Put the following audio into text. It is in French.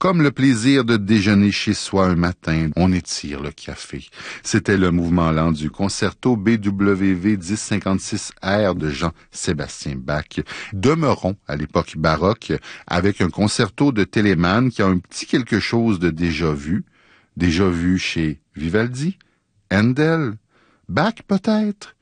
Comme le plaisir de déjeuner chez soi un matin, on étire le café. C'était le mouvement lent du concerto BWV 1056R de Jean-Sébastien Bach. Demeurons à l'époque baroque avec un concerto de Telemann qui a un petit quelque chose de déjà vu chez Vivaldi, Handel, Bach peut-être.